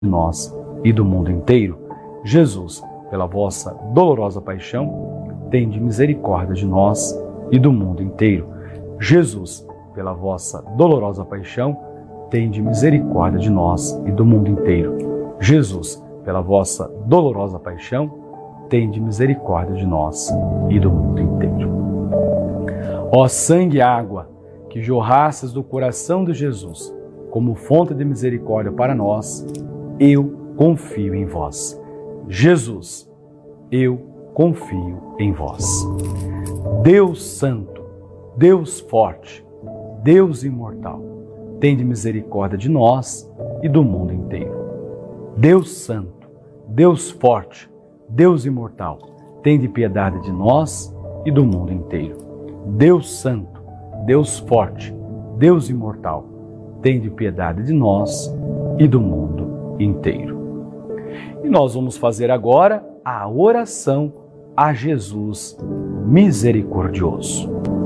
de nós e do mundo inteiro. Jesus, pela vossa dolorosa paixão, tende misericórdia de nós e do mundo inteiro. Jesus, pela vossa dolorosa paixão, tende misericórdia de nós e do mundo inteiro. Jesus, pela vossa dolorosa paixão, tende misericórdia de nós e do mundo inteiro. Ó sangue e água, que jorrastes do coração de Jesus, como fonte de misericórdia para nós, eu confio em vós. Jesus, eu confio em vós. Deus Santo, Deus Forte, Deus Imortal, tende misericórdia de nós e do mundo inteiro. Deus Santo, Deus Forte, Deus Imortal, tende piedade de nós e do mundo inteiro. Deus Santo, Deus Forte, Deus Imortal, tende piedade de nós e do mundo inteiro. E nós vamos fazer agora a oração a Jesus misericordioso.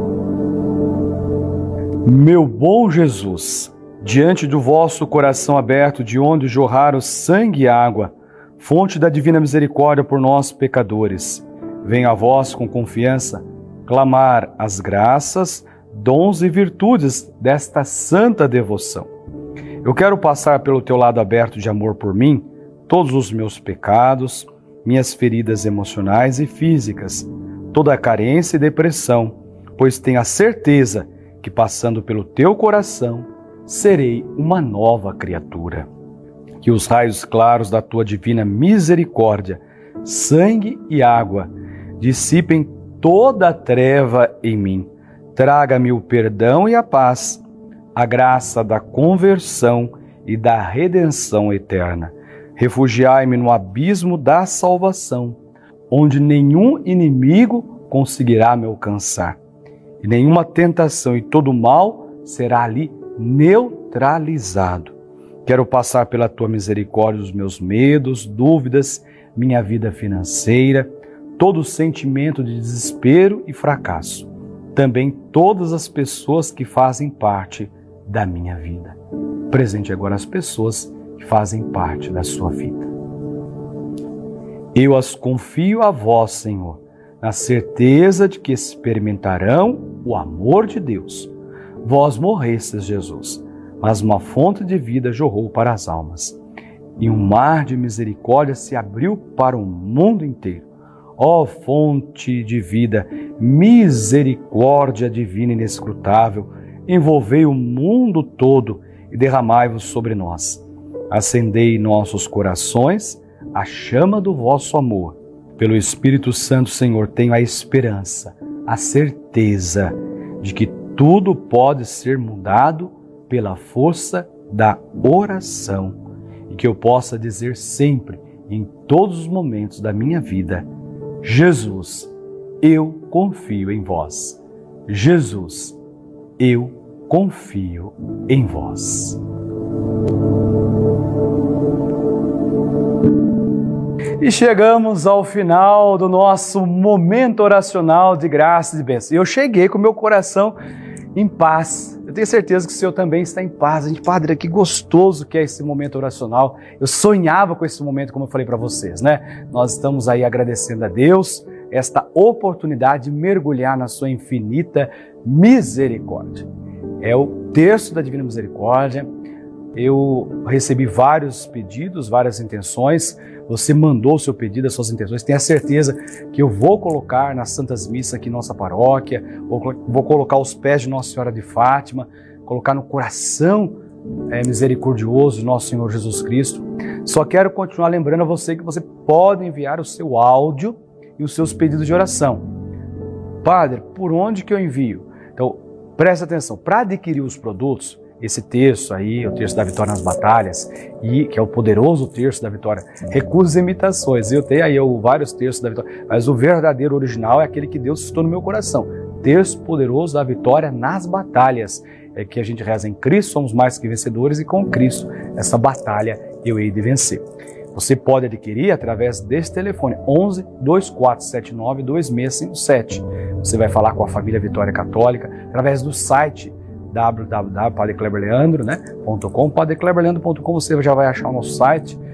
Meu bom Jesus, diante do vosso coração aberto, de onde jorraram sangue e água, fonte da divina misericórdia por nós pecadores, venho a vós com confiança clamar as graças, dons e virtudes desta santa devoção. Eu quero passar pelo teu lado aberto de amor por mim todos os meus pecados, minhas feridas emocionais e físicas, toda a carência e depressão, pois tenho a certeza que passando pelo teu coração serei uma nova criatura. Que os raios claros da tua divina misericórdia, sangue e água, dissipem toda a treva em mim. Traga-me o perdão e a paz, a graça da conversão e da redenção eterna. Refugiai-me no abismo da salvação, onde nenhum inimigo conseguirá me alcançar, e nenhuma tentação e todo mal será ali neutralizado. Quero passar pela tua misericórdia os meus medos, dúvidas, minha vida financeira, todo sentimento de desespero e fracasso. Também todas as pessoas que fazem parte da minha vida. Presente agora as pessoas que fazem parte da sua vida. Eu as confio a vós, Senhor, na certeza de que experimentarão o amor de Deus. Vós morrestes, Jesus, mas uma fonte de vida jorrou para as almas, e um mar de misericórdia se abriu para o mundo inteiro. Ó fonte de vida, misericórdia divina e inescrutável, envolvei o mundo todo e derramai-vos sobre nós. Acendei em nossos corações a chama do vosso amor. Pelo Espírito Santo, Senhor, tenho a esperança, a certeza de que tudo pode ser mudado pela força da oração e que eu possa dizer sempre, em todos os momentos da minha vida: Jesus, eu confio em vós. Jesus, eu confio em vós. E chegamos ao final do nosso momento oracional de graça e de bênção. Eu cheguei com o meu coração em paz. Eu tenho certeza que o Senhor também está em paz. Gente, Padre, que gostoso que é esse momento oracional. Eu sonhava com esse momento, como eu falei para vocês, né? Nós estamos aí agradecendo a Deus esta oportunidade de mergulhar na sua infinita misericórdia. É o terço da Divina Misericórdia. Eu recebi vários pedidos, várias intenções. Você mandou o seu pedido, as suas intenções. Tenha certeza que eu vou colocar nas Santas Missas aqui em nossa paróquia, vou colocar aos pés de Nossa Senhora de Fátima, colocar no coração misericordioso de nosso Senhor Jesus Cristo. Só quero continuar lembrando a você que você pode enviar o seu áudio e os seus pedidos de oração. Padre, por onde que eu envio? Então, preste atenção. Para adquirir os produtos, esse terço aí, o terço da vitória nas batalhas, e que é o poderoso terço da vitória, recusa imitações. Eu tenho aí vários terços da vitória, mas o verdadeiro original é aquele que Deus suscitou no meu coração. Terço poderoso da vitória nas batalhas. É que a gente reza em Cristo, somos mais que vencedores, e com Cristo essa batalha eu hei de vencer. Você pode adquirir através desse telefone, 11 2479 2657. Você vai falar com a família Vitória Católica através do site www.padrecleberleandro.com. Padrecleberleandro.com você já vai achar o nosso site.